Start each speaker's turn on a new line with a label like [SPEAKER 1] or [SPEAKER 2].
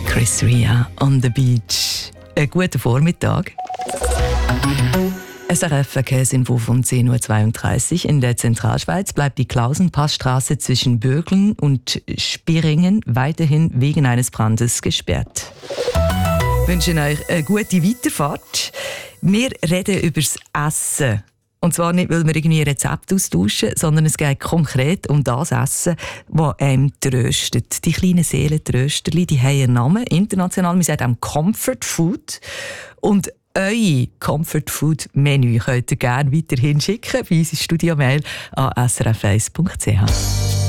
[SPEAKER 1] Chris Ria on the Beach. Einen guten Vormittag. SRF-Verkehrsinfo von 10.32 Uhr. In der Zentralschweiz bleibt die Klausenpassstraße zwischen Bürgeln und Spieringen weiterhin wegen eines Brandes gesperrt. Ich wünsche euch eine gute Weiterfahrt. Wir reden über das Essen. Und zwar nicht, weil wir irgendwie Rezepte austauschen, sondern es geht konkret um das Essen, das einem tröstet. Die kleinen Seelentrösterli, die haben einen Namen, international, man sagt auch Comfort Food. Und euer Comfort Food Menü könnt ihr gerne weiterhin schicken bei uns Studio-Mail an srf1.ch.